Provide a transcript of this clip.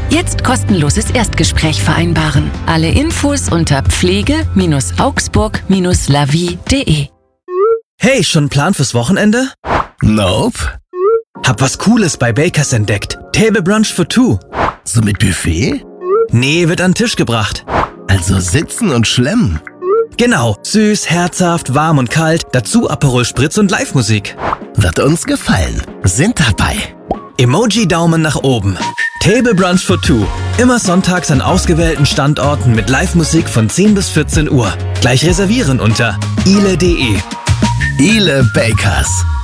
Jetzt kostenloses Erstgespräch vereinbaren. Alle Infos unter pflege-augsburg-lavie.de. Hey, schon einen Plan fürs Wochenende? Nope. Hab was Cooles bei Bakers entdeckt. Table Brunch for two. So mit Buffet? Nee, wird an den Tisch gebracht. Also sitzen und schlemmen. Genau, süß, herzhaft, warm und kalt, dazu Aperol Spritz und Live-Musik. Wird uns gefallen. Sind dabei. Emoji-Daumen nach oben. Table Brunch for two. Immer sonntags an ausgewählten Standorten mit Live-Musik von 10 bis 14 Uhr. Gleich reservieren unter ile.de. Ile Bakers.